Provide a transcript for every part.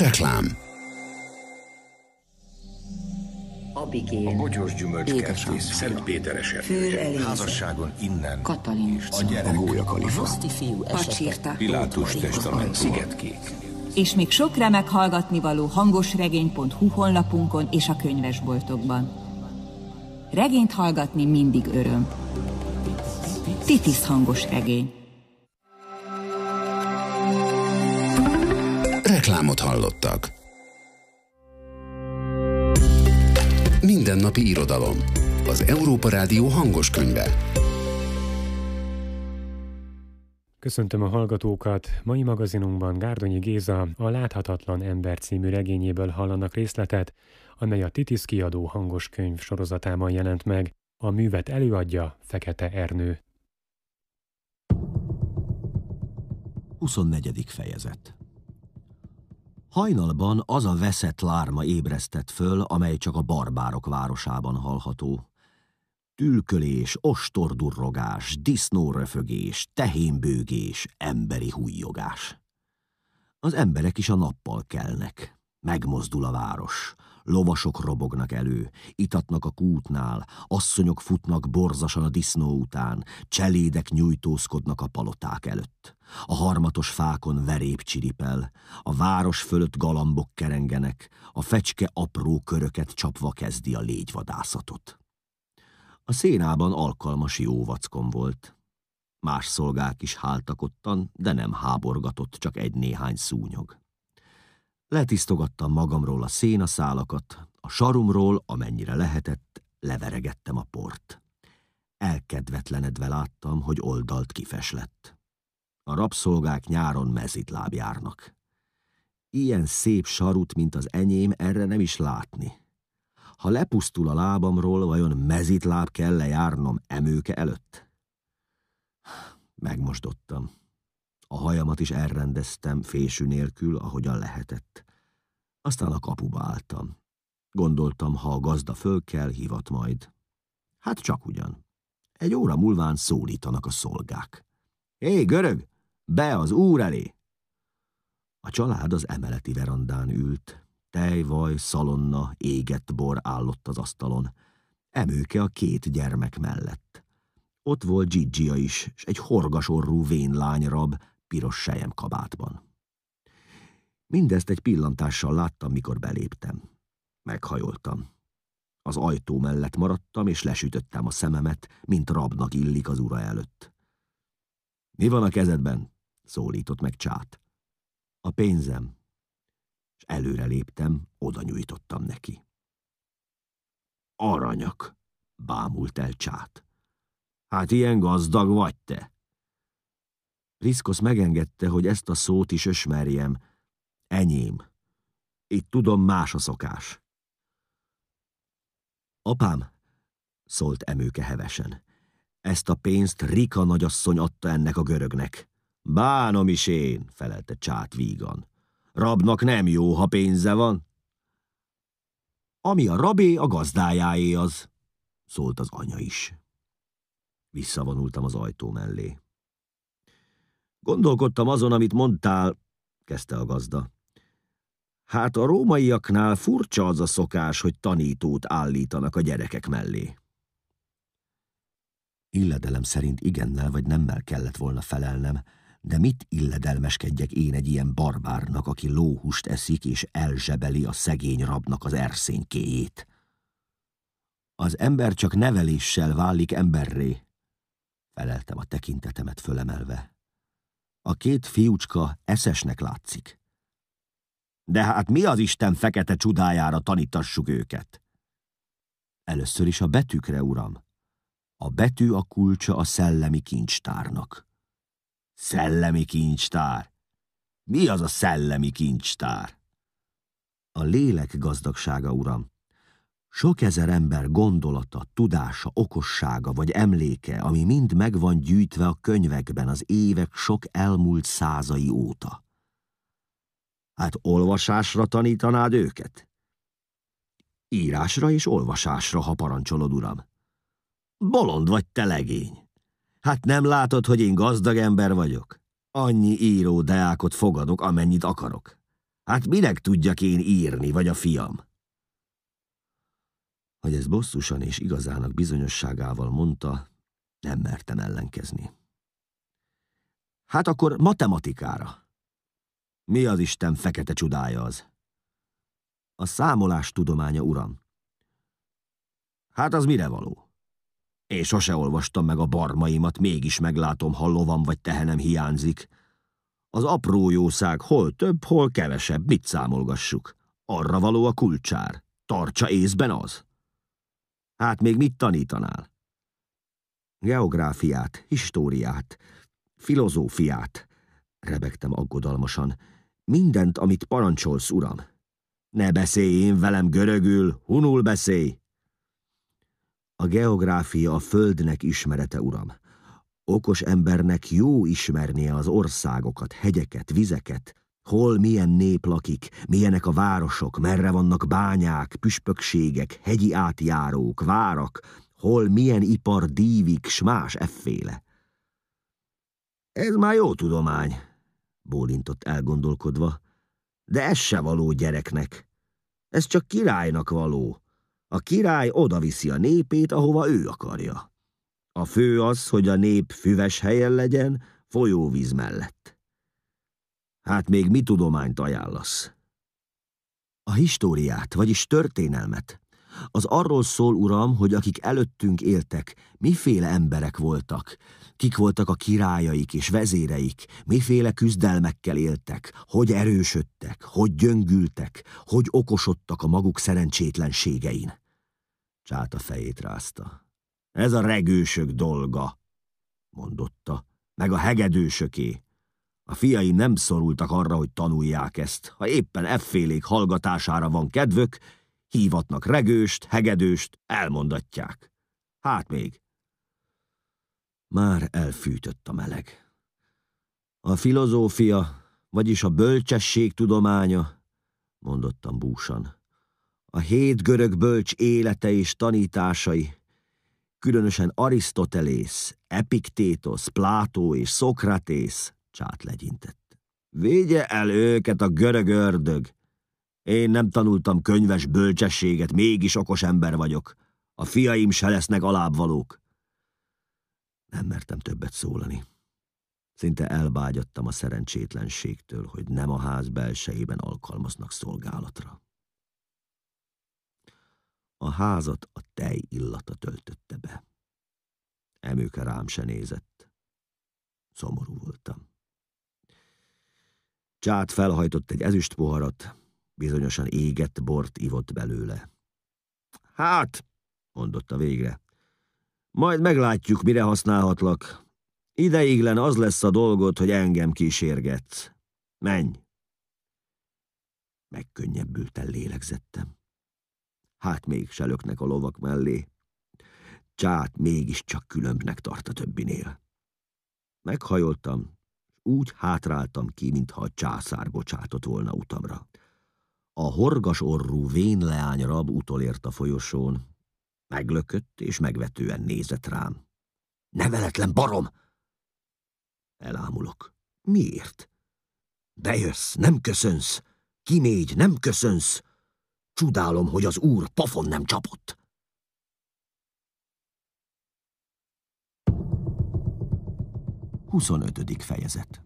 Reklám. Abigél, a bogyós gyümölcskertész, Szentpéteres erdője, házasságon innen, Katalin, a gyerek, A Gólya Kalifa. Roszti fiú esete, Pilátus testament, Szigetkék. És még sok remek hallgatnivaló hangosregény.hu honlapunkon és a könyvesboltokban. Regényt hallgatni mindig öröm. Titis hangos regény. Reklámot hallottak. Mindennapi irodalom. Az Európa Rádió hangos könyve. Köszöntöm a hallgatókat! Mai magazinunkban Gárdonyi Géza a Láthatatlan ember című regényéből hallanak részletet, amely a Titis kiadó hangos könyv sorozatában jelent meg. A művet előadja Fekete Ernő. 24. fejezet. Hajnalban az a veszett lárma ébresztett föl, amely csak a barbárok városában hallható. Tülkölés, ostordurrogás, disznóröfögés, tehénbőgés, emberi hújjogás. Az emberek is a nappal kelnek. Megmozdul a város. Lovasok robognak elő, itatnak a kútnál, asszonyok futnak borzasan a disznó után, cselédek nyújtózkodnak a paloták előtt. A harmatos fákon verép csiripel, a város fölött galambok kerengenek, a fecske apró köröket csapva kezdi a légyvadászatot. A szénában alkalmas jó vackon volt. Más szolgák is háltak ottan, de nem háborgatott csak egy-néhány szúnyog. Letisztogattam magamról a szénaszálakat, a sarumról, amennyire lehetett, leveregettem a port. Elkedvetlenedve láttam, hogy oldalt kifeslett. A rabszolgák nyáron mezitláb járnak. Ilyen szép sarut, mint az enyém, erre nem is látni. Ha lepusztul a lábamról, vajon mezitláb kell lejárnom emőke előtt? Megmosdottam. A hajamat is elrendeztem fésű nélkül, ahogyan lehetett. Aztán a kapuba álltam. Gondoltam, ha a gazda fölkel, hivat majd. Hát csak ugyan. Egy óra múlván szólítanak a szolgák. Hé, görög! Be az úr elé! A család az emeleti verandán ült. Tejvaj, szalonna, égett bor állott az asztalon. Emőke a két gyermek mellett. Ott volt Gigia is, s egy horgasorrú vénlányrab, piros selyemkabátban. Mindezt egy pillantással láttam, mikor beléptem. Meghajoltam. Az ajtó mellett maradtam, és lesütöttem a szememet, mint rabnak illik az ura előtt. Mi van a kezedben? Szólított meg Csát. A pénzem. És előre léptem, oda nyújtottam neki. Aranyak, bámult el Csát. Hát ilyen gazdag vagy te. Riszkosz megengedte, hogy ezt a szót is ösmerjem. Enyém. Itt tudom, más a szokás. Apám, szólt Emőke hevesen, ezt a pénzt Rika nagyasszony adta ennek a görögnek. Bánom is én, felelte Csát vígan. Rabnak nem jó, ha pénze van. Ami a rabé, a gazdájáé az, szólt az anya is. Visszavonultam az ajtó mellé. Gondolkodtam azon, amit mondtál, kezdte a gazda. Hát a rómaiaknál furcsa az a szokás, hogy tanítót állítanak a gyerekek mellé. Illedelem szerint igennel vagy nemmel kellett volna felelnem, de mit illedelmeskedjek én egy ilyen barbárnak, aki lóhúst eszik és elzsebeli a szegény rabnak az erszénykéjét? Az ember csak neveléssel válik emberré, feleltem a tekintetemet fölemelve. A két fiúcska eszesnek látszik. De hát mi az Isten fekete csudájára tanítassuk őket? Először is a betűkre, uram. A betű a kulcsa a szellemi kincstárnak. Szellemi kincstár? Mi az a szellemi kincstár? A lélek gazdagsága, uram. Sok ezer ember gondolata, tudása, okossága vagy emléke, ami mind meg van gyűjtve a könyvekben az évek sok elmúlt százai óta. Hát olvasásra tanítanád őket? Írásra és olvasásra, ha parancsolod, uram. Bolond vagy te, legény. Hát nem látod, hogy én gazdag ember vagyok? Annyi író deákot fogadok, amennyit akarok. Hát minek tudjak én írni, vagy a fiam? Hogy ez bosszusan és igazának bizonyosságával mondta, nem mertem ellenkezni. Hát akkor matematikára. Mi az Isten fekete csodája az? A számolás tudománya, uram. Hát az mire való? Én sose olvastam meg a barmaimat, mégis meglátom, ha lovam vagy tehenem hiányzik. Az apró jószág hol több, hol kevesebb, mit számolgassuk? Arra való a kulcsár. Tartsa észben az. Hát még mit tanítanál? Geográfiát, históriát, filozófiát, rebegtem aggodalmasan. Mindent, amit parancsolsz, uram. Ne beszélj én velem görögül, hunul beszélj. A geográfia a földnek ismerete, uram. Okos embernek jó ismernie az országokat, hegyeket, vizeket, hol milyen nép lakik, milyenek a városok, merre vannak bányák, püspökségek, hegyi átjárók, várak, hol milyen ipar dívik, s más efféle. Ez már jó tudomány, bólintott elgondolkodva, de ez se való gyereknek. Ez csak királynak való. A király odaviszi a népét, ahova ő akarja. A fő az, hogy a nép füves helyen legyen, folyóvíz mellett. Hát még mi tudományt ajánlasz? A históriát, vagyis történelmet. Az arról szól, uram, hogy akik előttünk éltek, miféle emberek voltak, kik voltak a királyaik és vezéreik, miféle küzdelmekkel éltek, hogy erősödtek, hogy gyöngültek, hogy okosodtak a maguk szerencsétlenségein. Csát a fejét rázta. Ez a regősök dolga, mondotta, meg a hegedűsöké. A fiaim nem szorultak arra, hogy tanulják ezt. Ha éppen effélék hallgatására van kedvük, hívatnak regőst, hegedőst, elmondatják. Hát még. Már elfűtött a meleg. A filozófia, vagyis a bölcsesség tudománya, mondottam búsan. A 7 görög bölcs élete és tanításai, különösen Arisztotelész, Epiktétosz, Plátó és Szokratész, csát legyintett. Vigye el őket a görög ördög! Én nem tanultam könyves bölcsességet, mégis okos ember vagyok. A fiaim se lesznek alábbvalók. Nem mertem többet szólani. Szinte elbágyadtam a szerencsétlenségtől, hogy nem a ház belsejében alkalmaznak szolgálatra. A házat a tej illata töltötte be. Emőke rám se nézett. Szomorú voltam. Csát felhajtott egy ezüst poharat, bizonyosan égett bort ivott belőle. Hát, mondotta végre, majd meglátjuk, mire használhatlak. Ideiglen az lesz a dolgod, hogy engem kísérgetsz. Menj! Megkönnyebbülten lélegzettem. Hát még se löknek a lovak mellé. Csát mégiscsak különbnek tart a többinél. Meghajoltam, úgy hátráltam ki, mintha a császár bocsátott volna utamra. A horgas orrú vénleány rab utolért a folyosón. Meglökött és megvetően nézett rám. Neveletlen barom! Elámulok. Miért? Bejössz, nem köszönsz. Kimégy, nem köszönsz. Csodálom, hogy az úr pofon nem csapott. Huszonötödik fejezet.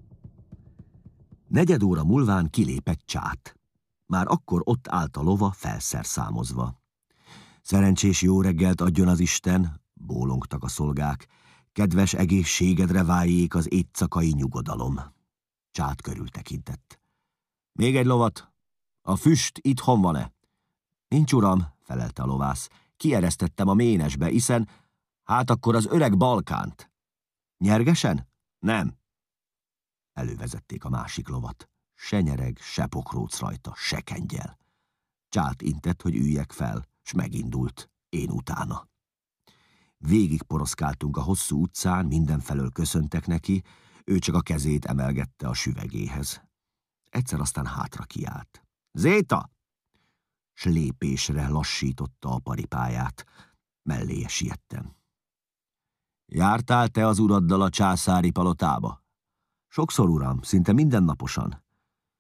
4 óra múlván kilépett Csát. Már akkor ott állt a lova felszerszámozva. Szerencsés jó reggelt adjon az Isten, bólongtak a szolgák. Kedves egészségedre váljék az éjszakai nyugodalom. Csát körültekintett. Még egy lovat? A füst itthon van-e? Nincs, uram, felelte a lovász. Kieresztettem a ménesbe, hiszen hát akkor az öreg Balkánt. Nyergesen? Nem. Elővezették a másik lovat. Se nyereg, se pokróc rajta, se kengyel. Csát intett, hogy üljek fel, s megindult, én utána. Végig poroszkáltunk a hosszú utcán, mindenfelől köszöntek neki, ő csak a kezét emelgette a süvegéhez. Egyszer aztán hátra kiállt. Zéta! S lépésre lassította a paripáját. Melléje siettem. Jártál te az uraddal a császári palotába? Sokszor, uram, szinte mindennaposan.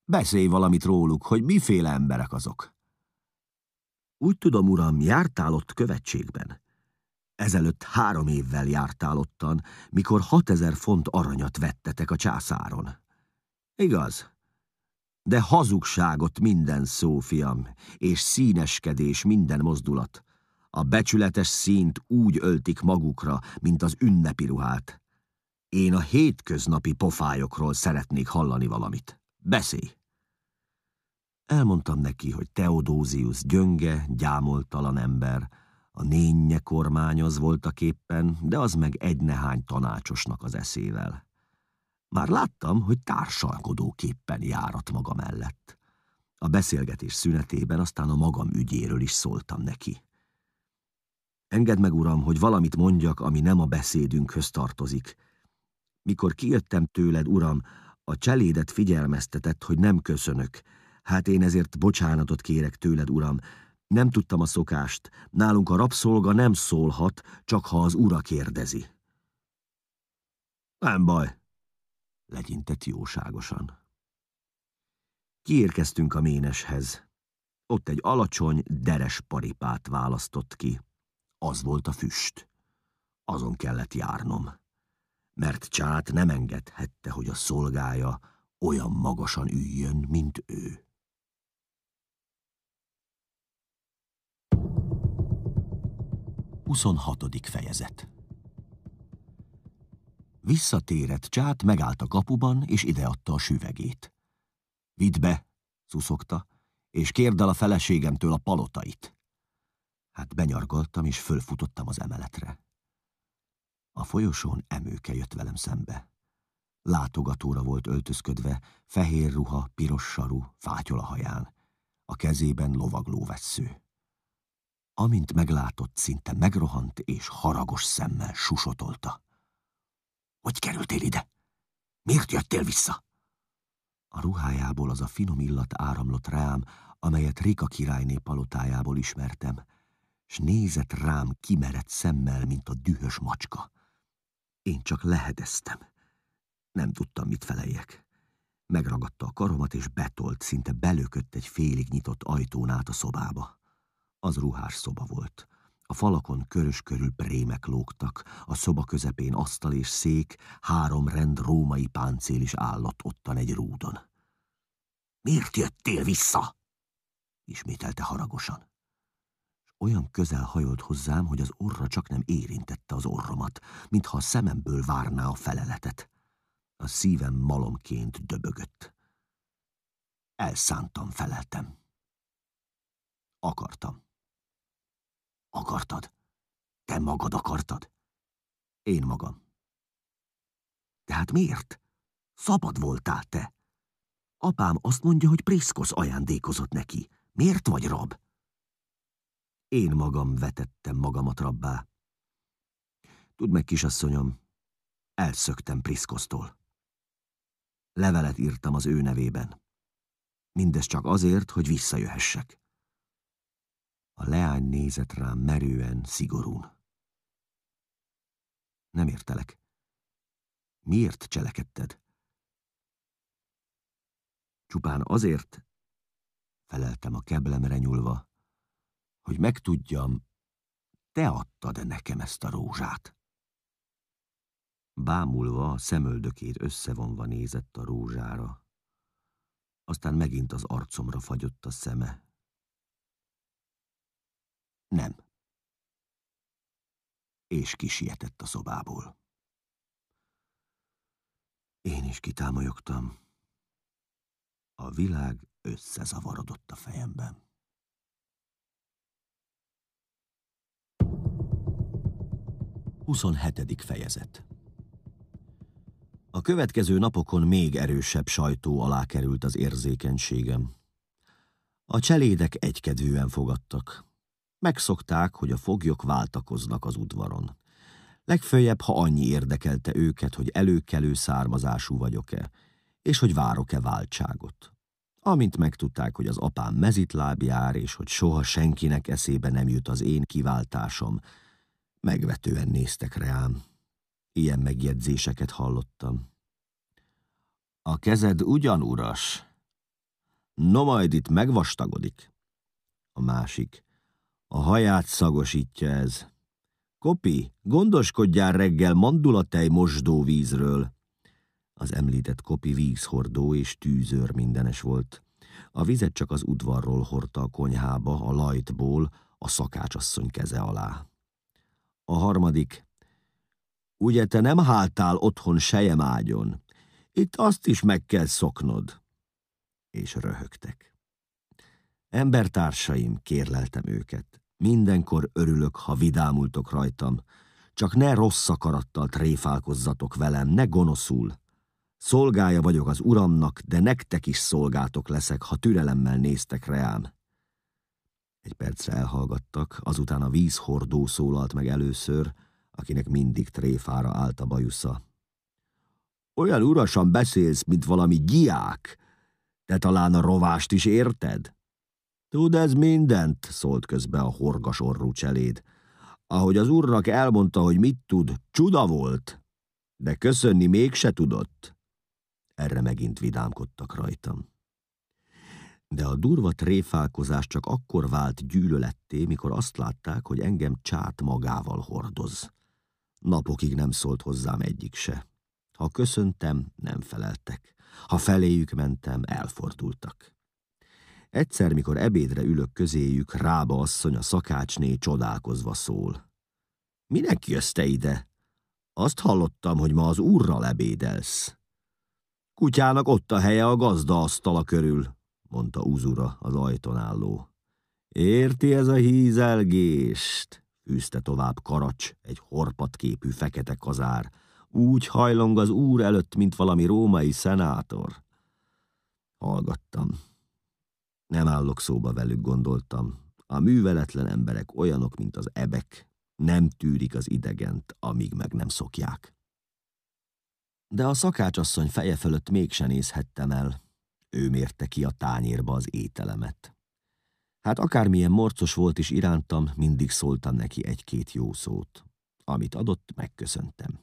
Beszélj valamit róluk, hogy miféle emberek azok. Úgy tudom, uram, jártál ott követségben. Ezelőtt 3 évvel jártál ottan, mikor 6000 font aranyat vettetek a császáron. Igaz? De hazugságot minden szó, fiam, és színeskedés minden mozdulat. A becsületes színt úgy öltik magukra, mint az ünnepi ruhát. Én a hétköznapi pofályokról szeretnék hallani valamit. Beszélj! Elmondtam neki, hogy Theodosius gyönge, gyámoltalan ember, a nénje kormányoz voltaképpen, de az meg egy nehány tanácsosnak az eszével. Már láttam, hogy társalkodóképpen járat maga mellett. A beszélgetés szünetében aztán a magam ügyéről is szóltam neki. Engedd meg, uram, hogy valamit mondjak, ami nem a beszédünkhöz tartozik. Mikor kijöttem tőled, uram, a cselédet figyelmeztetett, hogy nem köszönök. Hát én ezért bocsánatot kérek tőled, uram. Nem tudtam a szokást. Nálunk a rabszolga nem szólhat, csak ha az ura kérdezi. Nem baj, legyintett jóságosan. Kiérkeztünk a méneshez. Ott egy alacsony, deres paripát választott ki. Az volt a füst. Azon kellett járnom. Mert Csát nem engedhette, hogy a szolgája olyan magasan üljön, mint ő. Huszonhatodik fejezet. Visszatérett Csát, megállt a kapuban, és ideadta a süvegét. Vidd be, szuszogta, és kérd el a feleségemtől a palotait. Hát benyargaltam, és fölfutottam az emeletre. A folyosón Emőke jött velem szembe. Látogatóra volt öltözködve, fehér ruha, piros saru, fátyol a haján, a kezében lovaglóvessző. Amint meglátott, szinte megrohant, és haragos szemmel susotolta. Hogy kerültél ide? Miért jöttél vissza? A ruhájából az a finom illat áramlott rám, amelyet Rika királyné palotájából ismertem, s nézett rám kimerett szemmel, mint a dühös macska. Én csak lehedeztem. Nem tudtam, mit feleljek. Megragadta a karomat, és betolt, szinte belökött egy félig nyitott ajtón át a szobába. Az ruhás szoba volt. A falakon körös körül prémek lógtak, a szoba közepén asztal és szék, 3 rend római páncél is állott ottan egy rúdon. Miért jöttél vissza? Ismételte haragosan. S olyan közel hajolt hozzám, hogy az orra csak nem érintette az orromat, mintha a szememből várná a feleletet. A szívem malomként döbögött. Elszántan feleltem. Akartam. Akartad? Te magad akartad? Én magam. Tehát miért? Szabad voltál te. Apám azt mondja, hogy Priszkosz ajándékozott neki. Miért vagy rab? Én magam vetettem magamat rabbá. Tudd meg, kisasszonyom, elszöktem Priszkosztól. Levelet írtam az ő nevében. Mindez csak azért, hogy visszajöhessek. A leány nézett rám merően, szigorún. Nem értelek. Miért cselekedted? Csupán azért, feleltem a keblemre nyúlva, hogy megtudjam, te adtad nekem ezt a rózsát. Bámulva, a szemöldökét összevonva nézett a rózsára. Aztán megint az arcomra fagyott a szeme. Nem. És kisietett a szobából. Én is kitámolyogtam. A világ összezavarodott a fejemben. Huszonhetedik fejezet. A következő napokon még erősebb sajtó alá került az érzékenységem. A cselédek egykedvűen fogadtak. Megszokták, hogy a foglyok váltakoznak az udvaron. Legföljebb, ha annyi érdekelte őket, hogy előkelő származású vagyok-e, és hogy várok-e váltságot. Amint megtudták, hogy az apám mezitláb jár, és hogy soha senkinek eszébe nem jut az én kiváltásom, megvetően néztek rám. Ilyen megjegyzéseket hallottam. A kezed ugyan uras, No majd itt megvastagodik. A másik: a haját szagosítja ez. Kopi, gondoskodjál reggel mandulatej mosdóvízről. Az említett Kopi vízhordó és tűzőr mindenes volt. A vizet csak az udvarról hordta a konyhába, a lajtból, a szakácsasszony keze alá. A harmadik: ugye te nem háltál otthon selyemÁgyon? Itt azt is meg kell szoknod. És röhögtek. Embertársaim, kérleltem őket. Mindenkor örülök, ha vidámultok rajtam. Csak ne rossz akarattal tréfálkozzatok velem, ne gonoszul. Szolgája vagyok az Uramnak, de nektek is szolgátok leszek, ha türelemmel néztek rám. Egy percre elhallgattak, azután a vízhordó szólalt meg először, akinek mindig tréfára állt a bajusza. Olyan urasan beszélsz, mint valami gyíák. Te talán a rovást is érted? Tud ez mindent, szólt közbe a horgas orrú cseléd. Ahogy az úrnak elmondta, hogy mit tud, csuda volt, de köszönni mégse tudott. Erre megint vidámkodtak rajtam. De a durva tréfálkozás csak akkor vált gyűlöletté, mikor azt látták, hogy engem csát magával hordoz. Napokig nem szólt hozzám egyik se. Ha köszöntem, nem feleltek. Ha feléjük mentem, elfordultak. Egyszer, mikor ebédre ülök közéjük, Rába asszony, a szakácsné csodálkozva szól. Minek jössz te ide? Azt hallottam, hogy ma az úrral ebédelsz. Kutyának ott a helye a gazdaasztala körül, mondta Uzura, az ajtón álló. Érti ez a hízelgést? Fűzte tovább Karacs, egy horpatképű fekete kazár. Úgy hajlong az úr előtt, mint valami római szenátor. Hallgattam. Nem állok szóba velük, gondoltam. A műveletlen emberek olyanok, mint az ebek. Nem tűrik az idegent, amíg meg nem szokják. De a szakácsasszony feje fölött mégse nézhettem el. Ő mérte ki a tányérba az ételemet. Hát akármilyen morcos volt is irántam, mindig szóltam neki egy-két jó szót. Amit adott, megköszöntem.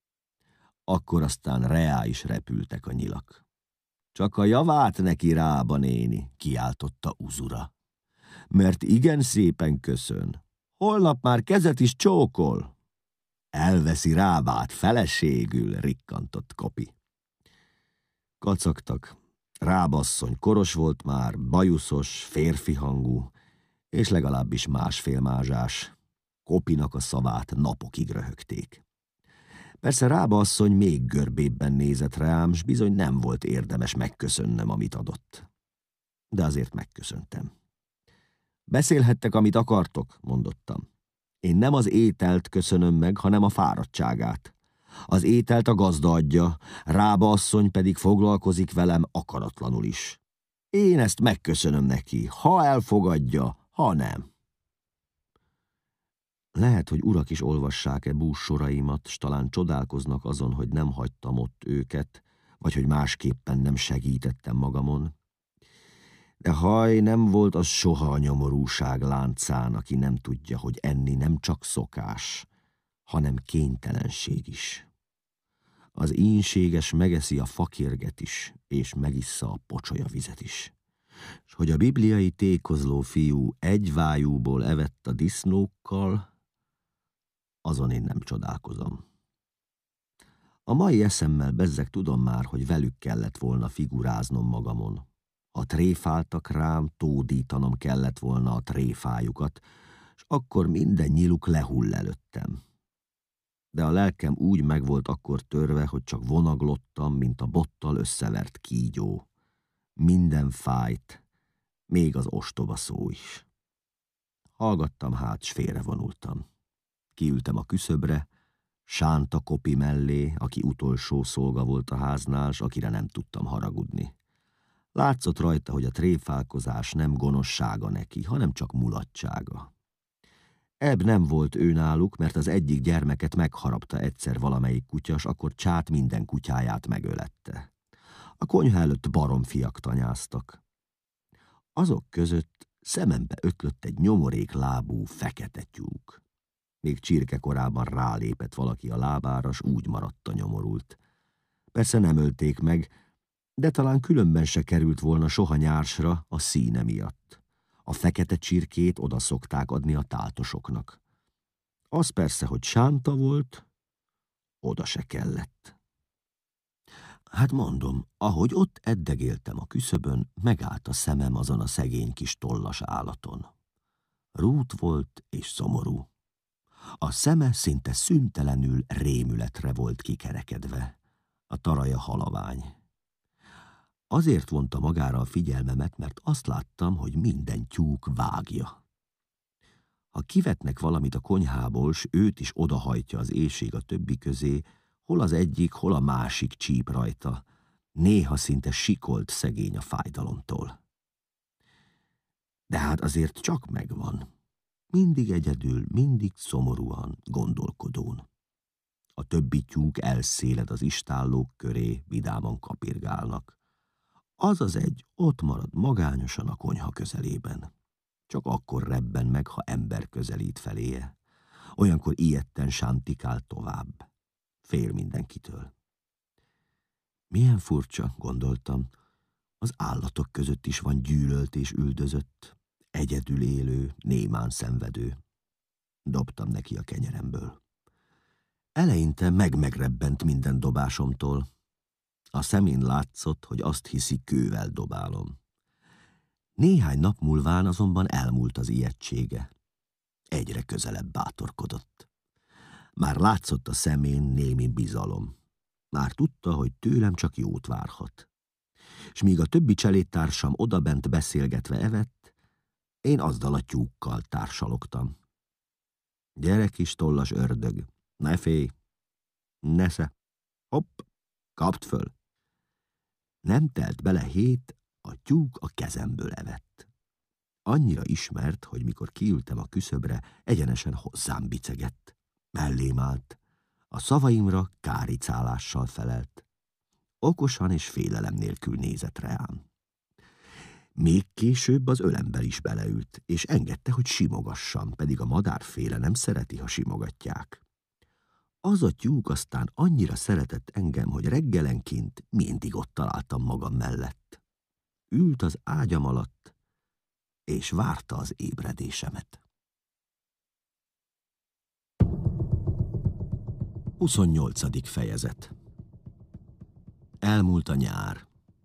Akkor aztán reá is repültek a nyilak. Csak a javát neki, Rába néni, kiáltotta Uzura. Mert igen szépen köszön. Holnap már kezet is csókol. Elveszi Rábát feleségül, rikkantott Kopi. Kacagtak. Rába asszony koros volt már, bajuszos, férfi hangú, és legalábbis másfél mázsás. Kopinak a szavát napokig röhögték. Persze Rába asszony még görbébben nézett rám, s bizony nem volt érdemes megköszönnöm, amit adott. De azért megköszöntem. Beszélhettek, amit akartok, mondottam. Én nem az ételt köszönöm meg, hanem a fáradtságát. Az ételt a gazda adja, Rába asszony pedig foglalkozik velem akaratlanul is. Én ezt megköszönöm neki, ha elfogadja, ha nem. Lehet, hogy urak is olvassák-e bússoraimat, s talán csodálkoznak azon, hogy nem hagytam ott őket, vagy hogy másképpen nem segítettem magamon. De haj, nem volt az soha a nyomorúság láncán, aki nem tudja, hogy enni nem csak szokás, hanem kénytelenség is. Az ínséges megeszi a fakérget is, és megissza a pocsolyavizet is. S hogy a bibliai tékozló fiú egy vájúból evett a disznókkal, azon én nem csodálkozom. A mai eszemmel bezzeg tudom már, hogy velük kellett volna figuráznom magamon. Ha tréfáltak rám, tódítanom kellett volna a tréfájukat, s akkor minden nyiluk lehull előttem. De a lelkem úgy meg volt akkor törve, hogy csak vonaglottam, mint a bottal összevert kígyó. Minden fájt, még az ostoba szó is. Hallgattam hát, s félrevonultam. Kiültem a küszöbre, Sánta Kopi mellé, aki utolsó szolga volt a háznál, s akire nem tudtam haragudni. Látszott rajta, hogy a tréfálkozás nem gonoszsága neki, hanem csak mulatsága. Ebb nem volt ő náluk, mert az egyik gyermeket megharapta egyszer valamelyik kutyas, akkor Csát minden kutyáját megölette. A konyha előtt baromfiak tanyáztak. Azok között szemembe ötlött egy nyomorék lábú fekete tyúk. Még csirkekorában rálépett valaki a lábára, s úgy maradt a nyomorult. Persze nem ölték meg, De talán különben se került volna soha nyársra a színe miatt. A fekete csirkét oda szokták adni a táltosoknak. Az persze, hogy sánta volt, oda se kellett. Hát mondom, ahogy ott eddegéltem a küszöbön, megállt a szemem azon a szegény kis tollas állaton. Rút volt és szomorú. A szeme szinte szüntelenül rémületre volt kikerekedve. A taraja halavány. Azért vonta magára a figyelmemet, mert azt láttam, hogy minden tyúk vágja. Ha kivetnek valamit a konyhából, s őt is odahajtja az éhség a többi közé, hol az egyik, hol a másik csíp rajta. Néha szinte sikolt szegény a fájdalomtól. De hát azért csak megvan. Mindig egyedül, mindig szomorúan, gondolkodón. A többi tyúk elszéled az istállók köré, vidáman kapirgálnak. Az az egy ott marad magányosan a konyha közelében. Csak akkor rebben meg, ha ember közelít feléje. Olyankor ijedten sántikál tovább. Fél mindenkitől. Milyen furcsa, gondoltam, az állatok között is van gyűlölt és üldözött, egyedül élő, némán szenvedő. Dobtam neki a kenyeremből. Eleinte megrebbent minden dobásomtól. A szemén látszott, hogy azt hiszi, kővel dobálom. Néhány nap múlván azonban elmúlt az ijegysége. Egyre közelebb bátorkodott. Már látszott a szemén némi bizalom. Már tudta, hogy tőlem csak jót várhat. S míg a többi cselédtársam odabent beszélgetve evett, én azzal a tyúkkal társalogtam. Gyere, kis tollas ördög, ne félj, nesze, hopp, kapd föl. Nem telt bele 7, a tyúk a kezemből evett. Annyira ismert, hogy mikor kiültem a küszöbre, egyenesen hozzám bicegett. Mellém állt. A szavaimra káricálással felelt. Okosan és félelem nélkül nézett rám. Még később az ölembe is beleült, és engedte, hogy simogassam, pedig a madárféle nem szereti, ha simogatják. Az a tyúk aztán annyira szeretett engem, hogy reggelenként mindig ott találtam magam mellett. Ült az ágyam alatt, és várta az ébredésemet. 28. fejezet. Elmúlt a nyár.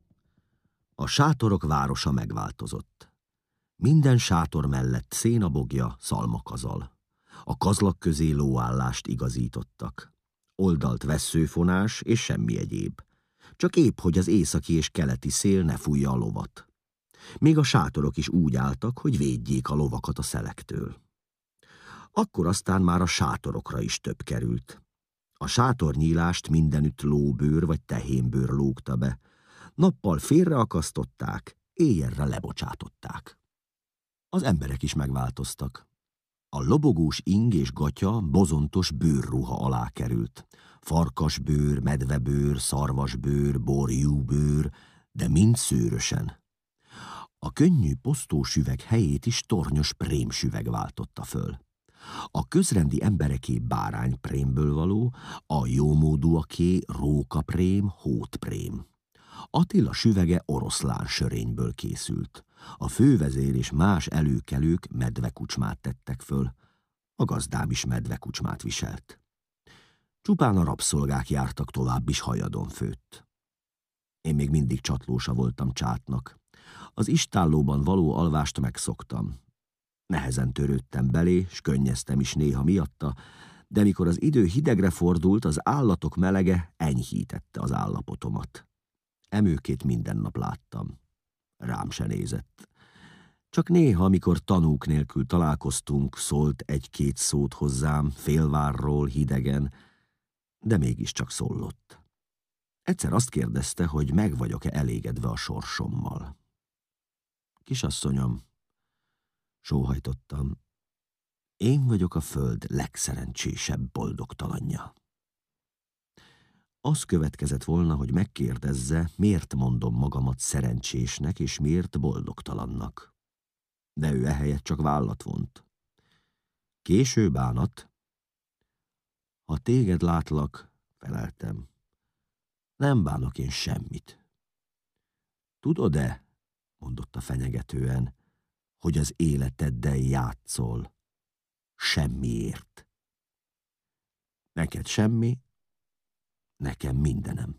A sátorok városa megváltozott. Minden sátor mellett szénabogja, szalmakazal. A kazlak közé lóállást igazítottak. Oldalt vesszőfonás és semmi egyéb. Csak épp, hogy az északi és keleti szél ne fújja a lovat. Még a sátorok is úgy álltak, hogy védjék a lovakat a szelektől. Akkor aztán már a sátorokra is több került. A sátornyílást mindenütt lóbőr vagy tehénbőr lógta be. Nappal félreakasztották, éjjelre lebocsátották. Az emberek is megváltoztak. A lobogós ing és gatya bozontos bőrruha alá került. Farkasbőr, medvebőr, szarvasbőr, borjúbőr, de mind szőrösen. A könnyű posztósüveg helyét is tornyos prémsüveg váltotta föl. A közrendi embereké bárányprémből való, a jómódúaké rókaprém, hótprém. Attila süvege oroszlán sörényből készült. A fővezér és más előkelők medvekucsmát tettek föl. A gazdám is medvekucsmát viselt. Csupán a rabszolgák jártak tovább is hajadon főtt. Én még mindig csatlósa voltam Csátnak. Az istállóban való alvást megszoktam. Nehezen törődtem belé, s könnyeztem is néha miatta, de mikor az idő hidegre fordult, az állatok melege enyhítette az állapotomat. Emőkét minden nap láttam. Rám se nézett. Csak néha, amikor tanúk nélkül találkoztunk, szólt egy-két szót hozzám, félvárról, hidegen, de mégiscsak szólott. Egyszer azt kérdezte, hogy meg vagyok-e elégedve a sorsommal. Kisasszonyom, sóhajtottam, én vagyok a föld legszerencsésebb boldogtalanja. Az következett volna, hogy megkérdezze, miért mondom magamat szerencsésnek, és miért boldogtalannak. De ő ehelyett csak vállat vont. Késő bánat. Ha téged látlak, feleltem, nem bánok én semmit. Tudod-e, mondotta fenyegetően, hogy az életeddel játszol, semmiért. Neked semmi, nekem mindenem.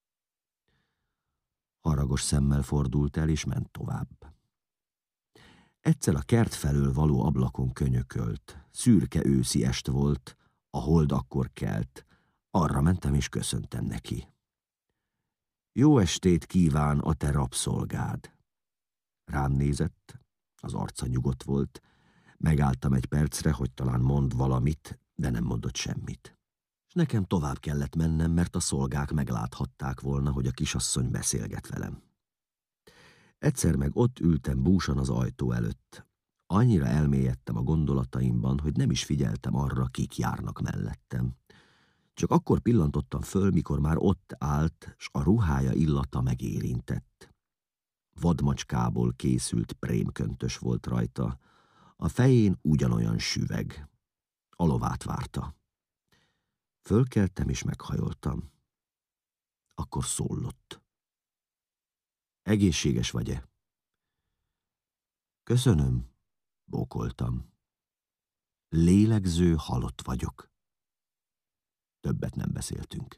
Haragos szemmel fordult el, és ment tovább. Egyszer a kert felől való ablakon könyökölt. Szürke őszi est volt, a hold akkor kelt. Arra mentem, és köszöntem neki. Jó estét kíván a te rabszolgád. Rám nézett, az arca nyugodt volt. Megálltam egy percre, hogy talán mond valamit, de nem mondott semmit. És nekem tovább kellett mennem, mert a szolgák megláthatták volna, hogy a kisasszony beszélget velem. Egyszer meg ott ültem búsan az ajtó előtt. Annyira elmélyedtem a gondolataimban, hogy nem is figyeltem arra, kik járnak mellettem. Csak akkor pillantottam föl, mikor már ott állt, s a ruhája illata megérintett. Vadmacskából készült prémköntös volt rajta, a fején ugyanolyan süveg. A lovát várta. Fölkeltem és meghajoltam. Akkor szólott. Egészséges vagy-e? Köszönöm, bókoltam. Lélegző halott vagyok. Többet nem beszéltünk.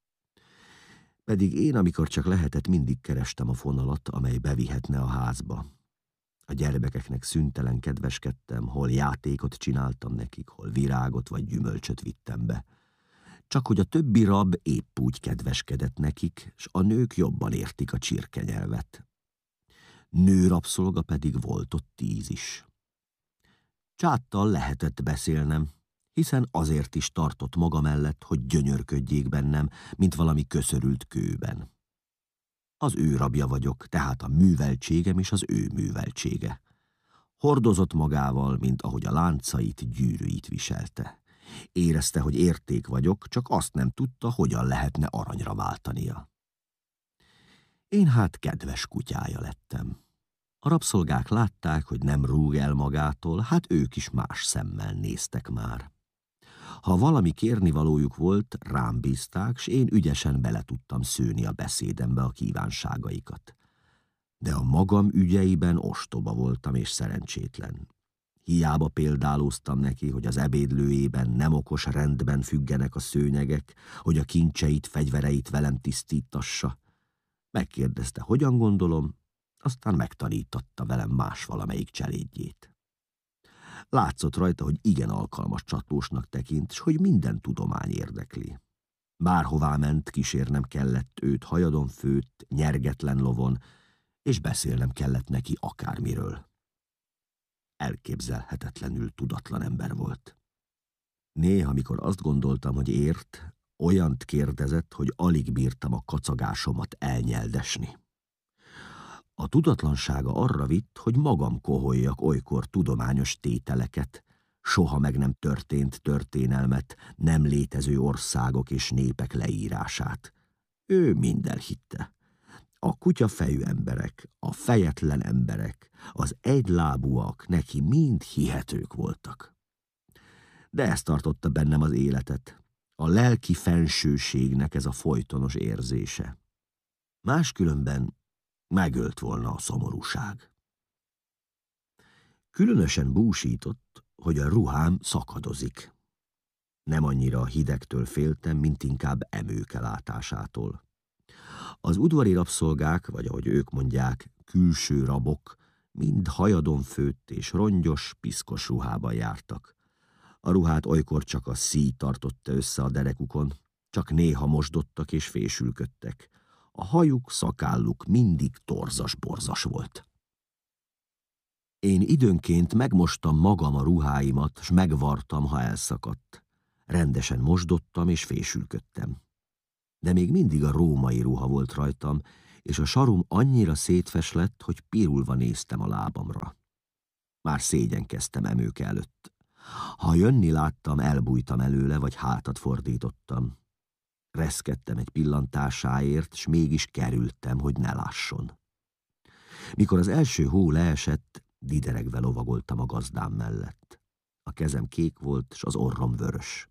Pedig én, amikor csak lehetett, mindig kerestem a fonalat, amely bevihetne a házba. A gyermekeknek szüntelen kedveskedtem, hol játékot csináltam nekik, hol virágot vagy gyümölcsöt vittem be. Csak hogy a többi rab épp úgy kedveskedett nekik, s a nők jobban értik a csirkenyelvet. Nőrabszolga pedig volt ott 10 is. Csáttal lehetett beszélnem, hiszen azért is tartott maga mellett, hogy gyönyörködjék bennem, mint valami köszörült kőben. Az ő rabja vagyok, tehát a műveltségem és az ő műveltsége. Hordozott magával, mint ahogy a láncait, gyűrűit viselte. Érezte, hogy érték vagyok, csak azt nem tudta, hogyan lehetne aranyra váltania. Én hát kedves kutyája lettem. A rabszolgák látták, hogy nem rúg el magától, hát ők is más szemmel néztek már. Ha valami kérnivalójuk volt, rám bízták, s én ügyesen bele tudtam szőni a beszédembe a kívánságaikat. De a magam ügyeiben ostoba voltam és szerencsétlen. Hiába példálóztam neki, hogy az ebédlőjében nem okos rendben függenek a szőnyegek, hogy a kincseit, fegyvereit velem tisztítassa. Megkérdezte, hogyan gondolom, aztán megtanította velem más valamelyik cselédjét. Látszott rajta, hogy igen alkalmas csatlósnak tekint, s hogy minden tudomány érdekli. Bárhová ment, kísérnem kellett őt hajadon főtt, nyergetlen lovon, és beszélnem kellett neki akármiről. Elképzelhetetlenül tudatlan ember volt. Néha, mikor azt gondoltam, hogy ért, olyant kérdezett, hogy alig bírtam a kacagásomat elnyeldesni. A tudatlansága arra vitt, hogy magam koholjak olykor tudományos tételeket, soha meg nem történt történelmet, nem létező országok és népek leírását. Ő minden hitte. A kutyafejű emberek, a fejetlen emberek, az egylábúak neki mind hihetők voltak. De ez tartotta bennem az életet, a lelki fensőségnek ez a folytonos érzése. Máskülönben megölt volna a szomorúság. Különösen búsított, hogy a ruhám szakadozik. Nem annyira a hidegtől féltem, mint inkább emőke látásától. Az udvari rabszolgák, vagy ahogy ők mondják, külső rabok, mind hajadon főtt és rongyos, piszkos ruhában jártak. A ruhát olykor csak a szíj tartotta össze a derekukon, csak néha mosdottak és fésülködtek. A hajuk, szakálluk mindig torzas-borzas volt. Én időnként megmostam magam a ruháimat, s megvartam, ha elszakadt. Rendesen mosdottam és fésülködtem. De még mindig a római ruha volt rajtam, és a sarum annyira szétfes lett, hogy pirulva néztem a lábamra. Már szégyenkeztem emőke előtt. Ha jönni láttam, elbújtam előle, vagy hátat fordítottam. Reszkedtem egy pillantásáért, s mégis kerültem, hogy ne lásson. Mikor az első hó leesett, dideregve lovagoltam a gazdám mellett. A kezem kék volt, s az orrom vörös.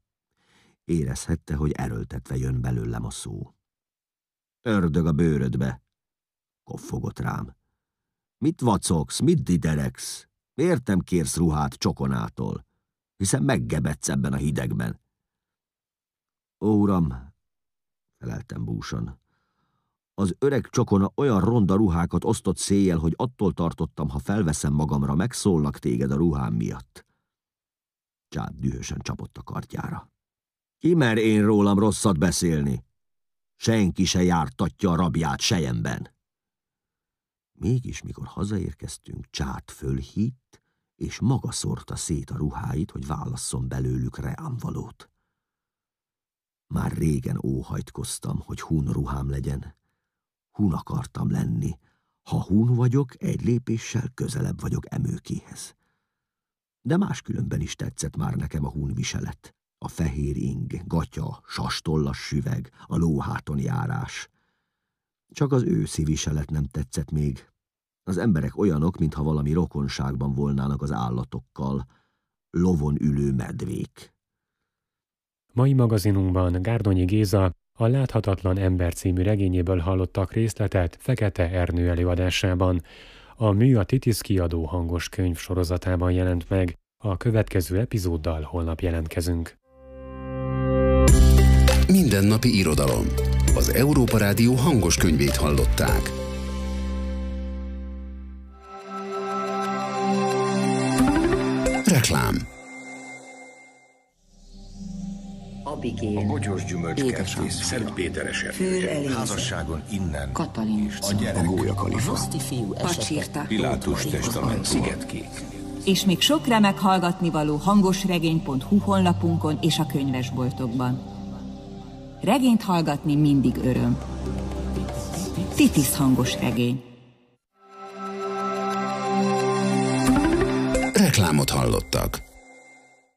Érezhette, hogy erőltetve jön belőlem a szó. Ördög a bőrödbe! koffogott rám. Mit vacogsz, mit dideregsz? Miért nem kérsz ruhát Csokonától? Hiszen meggebedsz ebben a hidegben. Ó, uram, feleltem búsan. Az öreg Csokona olyan ronda ruhákat osztott széjjel, hogy attól tartottam, ha felveszem magamra, megszóllak téged a ruhám miatt. Chad dühösen csapott a kardjára. Ki mer én rólam rosszat beszélni? Senki se jártatja a rabját selyemben. Mégis, mikor hazaérkeztünk, Chad fölhítt, és maga szórta szét a ruháit, hogy válasszon belőlük reámvalót. Már régen óhajtkoztam, hogy hun ruhám legyen. Hun akartam lenni. Ha hun vagyok, egy lépéssel közelebb vagyok emőkéhez. De máskülönben is tetszett már nekem a hun viselet. A fehér ing, gatya, sastollas süveg, a lóháton járás. Csak az őszi viselet nem tetszett még. Az emberek olyanok, mintha valami rokonságban volnának az állatokkal, lovon ülő medvék. Mai magazinunkban Gárdonyi Géza a Láthatatlan ember című regényéből hallottak részletet Fekete Ernő előadásában. A Mű a Titisz kiadó hangos könyv sorozatában jelent meg. A következő epizóddal holnap jelentkezünk. Mindennapi irodalom. Az Európa Rádió hangos könyvét hallották. Reklám. Abigail. A bogyós gyümölcskertész, Szent Péter eset. Házasságon innen. Katalin. A gyerek. A Gólya Kalifa. Roszti fiú Pacsirta. Pilátus testament. Szigetkék. És még sok remek hallgatnivaló hangosregény.hu honlapunkon és a könyvesboltokban. Regényt hallgatni mindig öröm. Titisz hangos regény. Reklámot hallottak.